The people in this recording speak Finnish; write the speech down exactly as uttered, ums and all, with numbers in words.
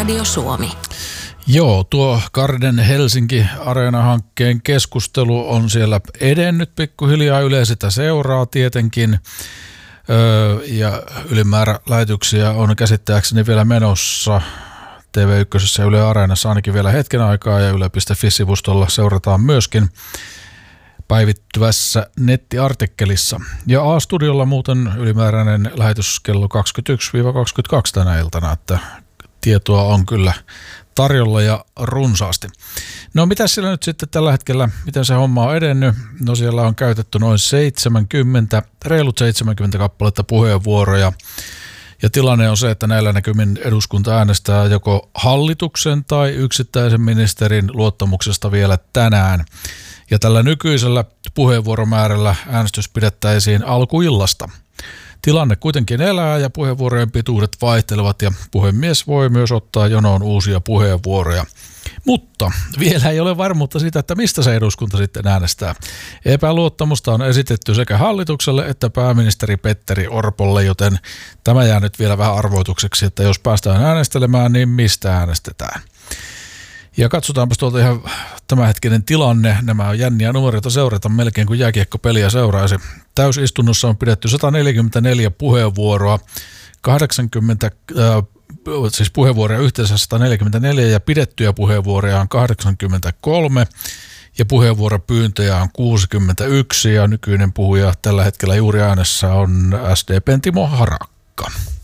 Radio Suomi. Joo, tuo Garden Helsinki Areena-hankkeen keskustelu on siellä edennyt pikkuhiljaa. Yle sitä seuraa tietenkin. Öö, ja ylimäärä lähetyksiä on käsittääkseni vielä menossa T V yksi ja Yle Areenassa ainakin vielä hetken aikaa, ja yle piste fi-sivustolla seurataan myöskin päivittyvässä nettiartikkelissa. Ja A-studiolla muuten ylimääräinen lähetys kello kaksikymmentäyksi kaksikymmentäkaksi tänä iltana, että tietoa on kyllä tarjolla ja runsaasti. No mitä siellä nyt sitten tällä hetkellä, miten se homma on edennyt? No siellä on käytetty noin seitsemänkymmentä, reilut seitsemänkymmentä kappaletta puheenvuoroja. Ja tilanne on se, että näillä näkymin eduskunta äänestää joko hallituksen tai yksittäisen ministerin luottamuksesta vielä tänään. Ja tällä nykyisellä puheenvuoromäärällä äänestys pidettäisiin alkuillasta. Tilanne kuitenkin elää ja puheenvuorojen pituudet vaihtelevat ja puhemies voi myös ottaa jonoon uusia puheenvuoroja. Mutta vielä ei ole varmuutta siitä, että mistä se eduskunta sitten äänestää. Epäluottamusta on esitetty sekä hallitukselle että pääministeri Petteri Orpolle, joten tämä jää nyt vielä vähän arvoitukseksi, että jos päästään äänestelemään, niin mistä äänestetään. Ja katsotaanpa tuolta ihan tämänhetkinen tilanne. Nämä on jänniä numeroita seurata melkein kuin jääkiekkopeliä seuraisi. Täysistunnossa on pidetty sata neljäkymmentäneljä puheenvuoroa, kahdeksankymmentä, äh, siis puheenvuoroja yhteensä sata neljäkymmentäneljä ja pidettyjä puheenvuoroja on kahdeksankymmentäkolme ja puheenvuoropyyntöjä on kuusikymmentäyksi ja nykyinen puhuja tällä hetkellä juuri äänessä on S D P:n Timo Harakka.